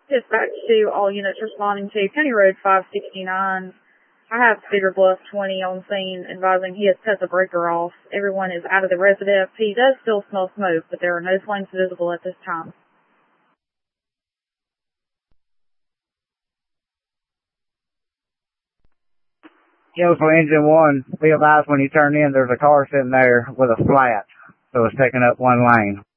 Dispatch to all units responding to County Road 569. I have Cedar Bluff 20 on scene advising he has cut the breaker off. Everyone is out of the residence. He does still smell smoke, but there are no flames visible at this time. For engine 1, be advised when you turn in, there's a car sitting there with a flat, so it's taking up one lane.